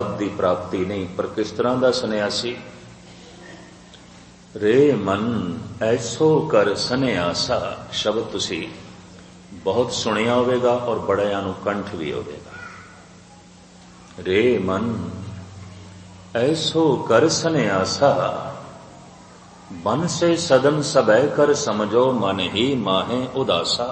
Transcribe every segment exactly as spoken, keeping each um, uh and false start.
ਦੀ ਪ੍ਰਾਪਤੀ ਨਹੀਂ। ਪਰ ਕਿਸ ਤਰ੍ਹਾਂ ਦਾ ਸੰਨਿਆਸੀ? ਰੇ ਮਨ ਐਸੋ ਕਰ ਸੰਨਿਆਸਾ, ਸ਼ਬਦ ਤੁਸੀਂ ਬਹੁਤ ਸੁਣਿਆ ਹੋਵੇਗਾ ਔਰ ਬੜਿਆਂ ਨੂੰ ਕੰਠ ਵੀ ਹੋਵੇਗਾ। ਰੇ ਮਨ ਐਸੋ ਕਰ ਸੰਨਿਆਸਾ, ਮਨ ਸੇ ਸਦਨ ਸਭੈ ਕਰ ਸਮਝੋ, ਮਨ ਹੀ ਮਾਹੇ ਉਦਾਸਾ।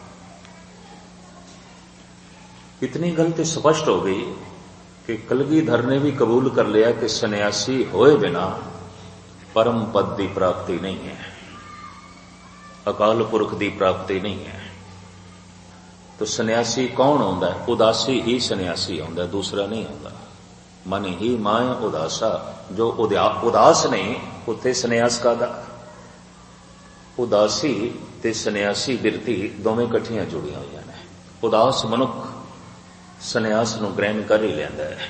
इतनी गल तो स्पष्ट हो गई कि कलगीधर ने भी कबूल कर लिया कि सन्यासी होए बिना परम पद की प्राप्ति नहीं है, अकाल पुरख की प्राप्ति नहीं है। तो सन्यासी कौन होंदा है? उदासी ही सन्यासी होंदा, दूसरा नहीं होंदा। मन ही माया उदासा, जो उदास नहीं उत्थे सन्यास कादा। उदासी ते सन्यासी बिरती दोवें इकट्ठियां जुड़ियां होईयां ने। उदास मनुख संन्यास नूं ग्रहण कर ही लैंदा है।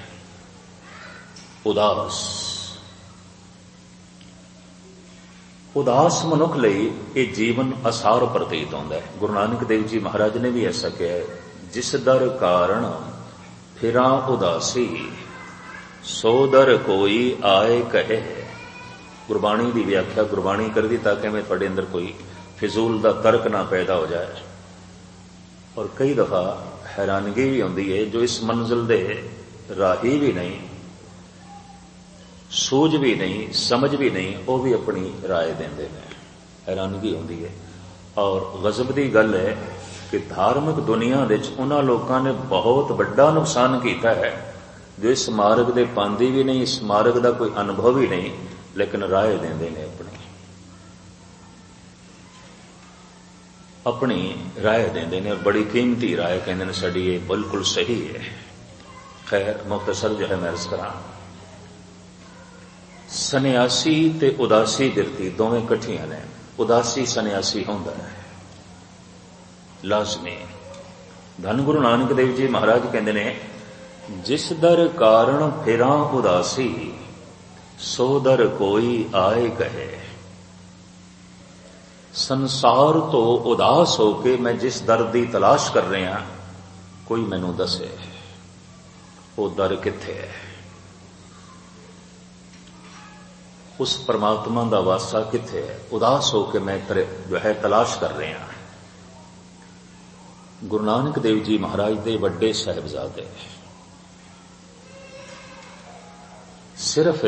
उदास उदास मनुख लई ये जीवन असार प्रतीत होंदा है। गुरु नानक देव जी महाराज ने भी ऐसा कहा है, जिस दर कारण फिरा उदासी, सो दर कोई आए कहे। गुरबाणी की व्याख्या गुरबाणी कर दी ताकि मैं तुहाडे अंदर कोई फिजूल का तर्क ना पैदा हो जाए। और कई दफा हैरानगी भी होंदी है, जो इस मंजिल दे राही भी नहीं, सूझ भी नहीं, समझ भी नहीं, वो भी अपनी राय देंदे ने। हैरानगी होंदी है। और गजब की गल है कि धार्मिक दुनिया विच उन्हां लोकां ने बहुत बड़ा नुकसान किया है जो इस मार्ग दे पांदी भी नहीं, इस मार्ग का कोई अनुभव ही नहीं, लेकिन राय देंदे ने अपनी अपनी राय देंदे ने। और बड़ी कीमती राय कहते हैं साडी ये बिल्कुल सही है। खैर मुख्तसर जो है मैं अर्ज करा, सन्यासी ते उदासी बिरती दोवें इकट्ठियां ने। उदासी सन्यासी होंदा है लाजमी। धन गुरु नानक देव जी महाराज कहते ने, जिस दर कारण फिरा उदासी, सो दर कोई आए कहे। संसार तो उदास होके मैं जिस दर की तलाश कर रहा, कोई मैनू दसे वो दर किथे है, उस परमात्मा का वासा किथे है। उदास होके मैं जो है तलाश कर रहा। गुरु नानक देव जी महाराज दे वड्डे साहिबजादे सिर्फ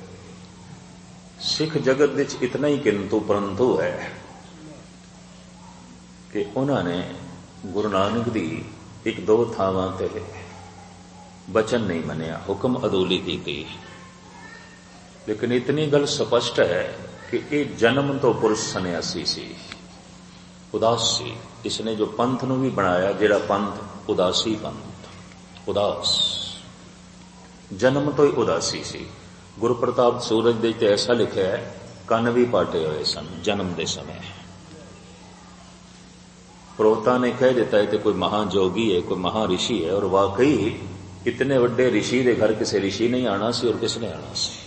सिख जगत विच इतना ही किंतु परंतु है कि उन्होंने गुरु नानक दी एक दो थावां ते बचन नहीं मनिया, हुक्म अदूली की थी। लेकिन इतनी गल स्पष्ट है कि ये जन्म तो पुरुष सन्यासी सी, उदास सी। इसने जो पंथ नूं भी बनाया, जिहड़ा पंथ उदासी पंथ, उदास जन्म तो ही उदासी सी। गुरु प्रताप सूरज दे ते ऐसा लिखा है, कन भी पाटे हुए सन जन्म के समय। प्रोता ने कह देता है कि कोई महाजोगी है, कोई महाऋषि है, और वाकई इतने बड़े ऋषि के घर किसी ऋषि नहीं आना सी। और किसने आना सी?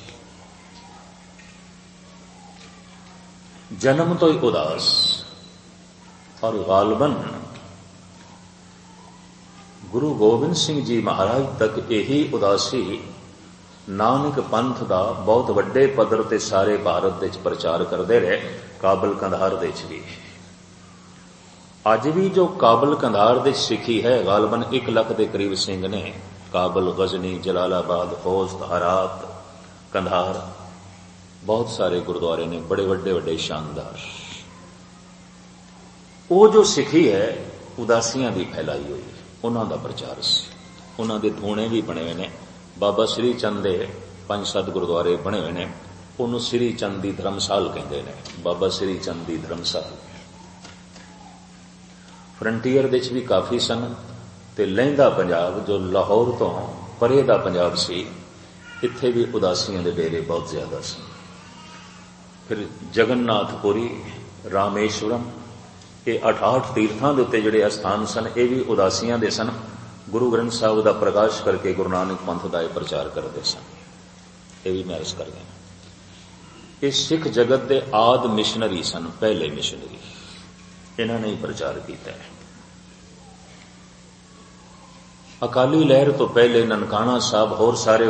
जन्म तो ही उदास। और गालबन गुरु गोबिंद सिंह जी महाराज तक यही उदासी नानक पंथ का बहुत वड्डे पद्धर ते सारे भारत विच प्रचार करते रहे। काबल कंधार दे च भी अज भी जो काबल कंधार दे सिखी है, गालबन एक लख के करीब सिंह ने। काबल, गजनी, जलालाबाद, होस्ट, हरात, कंधार, बहुत सारे गुरुद्वारे ने बड़े वड्डे वड्डे शानदार। वो जो सिखी है उदासियां की फैलाई हुई, उन्हों का प्रचार से। उन्होंने धूणे भी बने हुए ने। बाबा श्री चंद दे पंज सत गुरुद्वारे बने हुए ने। उन्होंने श्री चंद की धर्मशाल कहते हैं, बाबा श्री चंद की धर्मशाल। फ्रंटीयर दे भी काफ़ी सन, ते लहिंदा पंजाब जो लाहौर तो परे दा पंजाब सी, इत्थे भी उदासियों के डेरे बहुत ज्यादा सन। फिर जगन्नाथपुरी, रामेश्वरम, ये अठ आठ तीर्थों के उत्ते जिहड़े अस्थान सन, ये भी उदासियों के सन। गुरु ग्रंथ साहब का प्रकाश करके गुरु नानक पंथ का प्रचार करते सन। ये भी मैं अर्ज कर देना। ये सिख जगत के आद मिशनरी सन, पहले मिशनरी, इन्होंने ही प्रचार किया है। अकाली लहर तो पहले ननकाना साहब होर सारे